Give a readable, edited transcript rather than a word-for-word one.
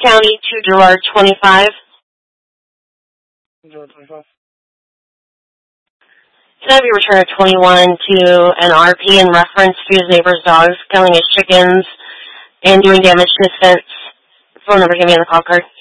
County to Gerard 25. Gerard 25. Can I have you return a 21 to an RP in reference to his neighbor's dogs killing his chickens and doing damage to his fence? Phone number, give me on the call card.